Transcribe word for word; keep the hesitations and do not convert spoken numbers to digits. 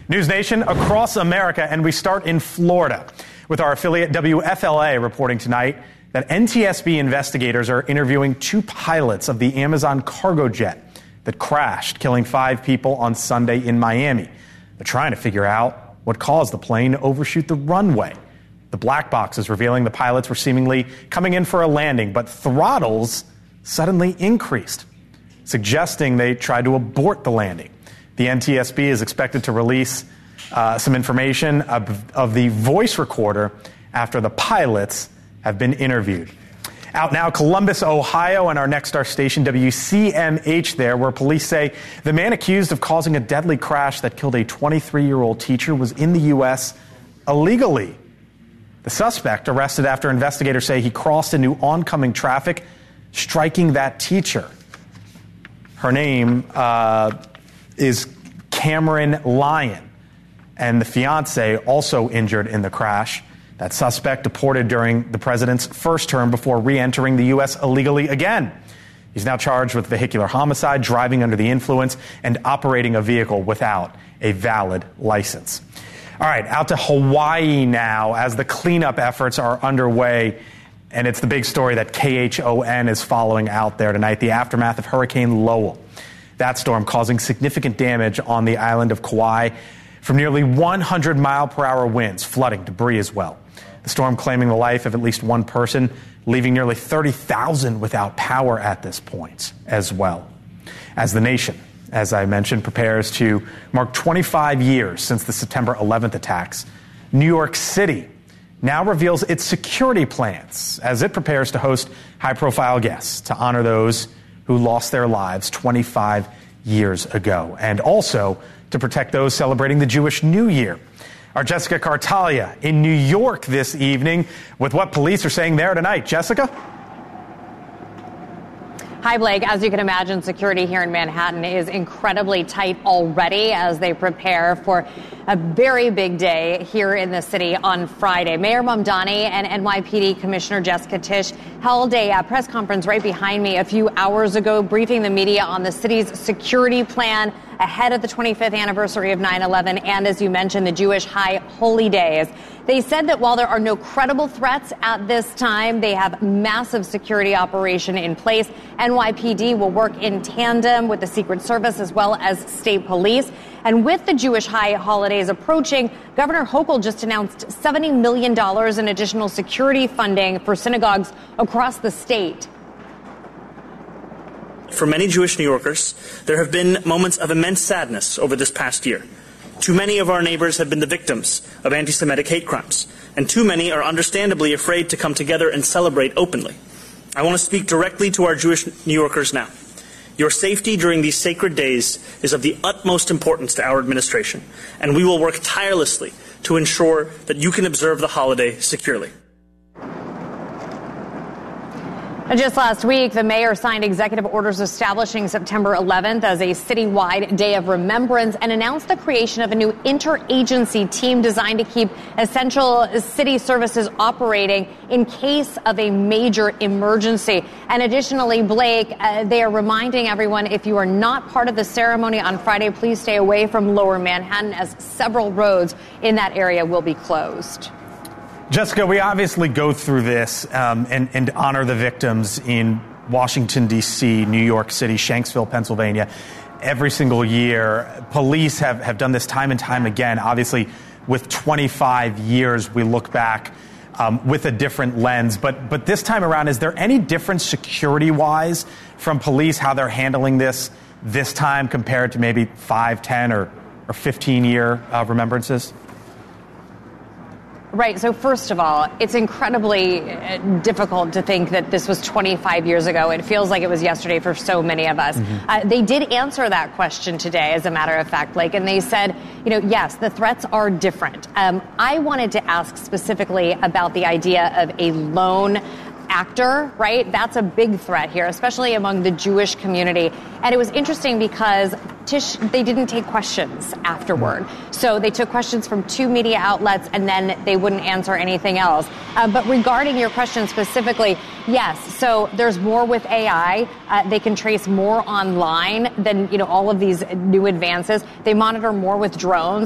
News Nation across America, and we start in Florida with our affiliate W F L A reporting tonight that N T S B investigators are interviewing two pilots of the Amazon cargo jet that crashed, killing five people on Sunday in Miami. They're trying to figure out what caused the plane to overshoot the runway. The black box is revealing the pilots were seemingly coming in for a landing, but throttles suddenly increased, suggesting they tried to abort the landing. The N T S B is expected to release uh, some information of, of the voice recorder after the pilots have been interviewed. Out now, Columbus, Ohio, and our next star station, W C M H there, where police say the man accused of causing a deadly crash that killed a twenty-three-year-old teacher was in the U S illegally. The suspect, arrested after investigators say he crossed into oncoming traffic, striking that teacher. Her name uh, is Cameron Lyon, and the fiance also injured in the crash. That suspect deported during the president's first term before re-entering the U S illegally again. He's now charged with vehicular homicide, driving under the influence, and operating a vehicle without a valid license. All right, out to Hawaii now as the cleanup efforts are underway. And it's the big story that K H O N is following out there tonight, the aftermath of Hurricane Lowell. That storm causing significant damage on the island of Kauai from nearly one hundred mile per hour winds, flooding, debris as well. The storm claiming the life of at least one person, leaving nearly thirty thousand without power at this point as well. As the nation, as I mentioned, prepares to mark twenty-five years since the September eleventh attacks, New York City now reveals its security plans as it prepares to host high-profile guests to honor those who lost their lives twenty-five years ago, and also to protect those celebrating the Jewish New Year. Our Jessica Cartalia in New York this evening with what police are saying there tonight. Jessica? Hi, Blake. As you can imagine, security here in Manhattan is incredibly tight already as they prepare for a very big day here in the city on Friday. Mayor Mamdani and N Y P D Commissioner Jessica Tisch held a uh, press conference right behind me a few hours ago, briefing the media on the city's security plan ahead of the twenty-fifth anniversary of nine eleven and, as you mentioned, the Jewish High Holy Days. They said that while there are no credible threats at this time, they have massive security operation in place. N Y P D will work in tandem with the Secret Service as well as state police. And with the Jewish high holidays approaching, Governor Hochul just announced seventy million dollars in additional security funding for synagogues across the state. For many Jewish New Yorkers, there have been moments of immense sadness over this past year. Too many of our neighbors have been the victims of anti-Semitic hate crimes, and too many are understandably afraid to come together and celebrate openly. I want to speak directly to our Jewish New Yorkers now. Your safety during these sacred days is of the utmost importance to our administration, and we will work tirelessly to ensure that you can observe the holiday securely. Just last week, the mayor signed executive orders establishing September eleventh as a citywide day of remembrance and announced the creation of a new interagency team designed to keep essential city services operating in case of a major emergency. And additionally, Blake, uh, they are reminding everyone, if you are not part of the ceremony on Friday, please stay away from Lower Manhattan as several roads in that area will be closed. Jessica, we obviously go through this um, and, and honor the victims in Washington, D C, New York City, Shanksville, Pennsylvania, every single year. Police have, have done this time and time again. Obviously, with twenty-five years, we look back um, with a different lens. But, but this time around, is there any difference security-wise from police, how they're handling this this time compared to maybe five, ten, or, or fifteen-year uh, remembrances? Right. So first of all, it's incredibly difficult to think that this was twenty-five years ago. It feels like it was yesterday for so many of us. Mm-hmm. Uh, they did answer that question today, as a matter of fact, Blake, and they said, you know, yes, the threats are different. Um, I wanted to ask specifically about the idea of a lone actor, right? That's a big threat here, especially among the Jewish community. And it was interesting because Tisch, they didn't take questions afterward. So they took questions from two media outlets and then they wouldn't answer anything else. Uh, but regarding your question specifically, yes. So there's more with A I. Uh, they can trace more online than, you know, all of these new advances. They monitor more with drones.